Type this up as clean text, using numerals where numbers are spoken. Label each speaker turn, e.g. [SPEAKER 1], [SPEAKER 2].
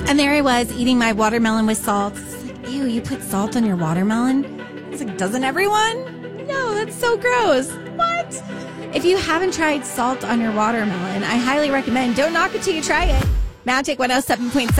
[SPEAKER 1] And there I was eating my watermelon with salt. It's like, ew, you put salt on your watermelon? It's like, doesn't everyone? No, that's so gross. What? If you haven't tried salt on your watermelon, I highly recommend. Don't knock it till you try it. Magic 107.7.